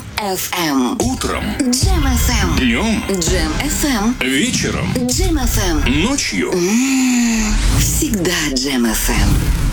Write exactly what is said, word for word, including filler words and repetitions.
Джем эф эм. Утром. Джем эф эм. Днем. Джем эф эм. Вечером. Джем эф эм. Ночью. Всегда Джем эф эм.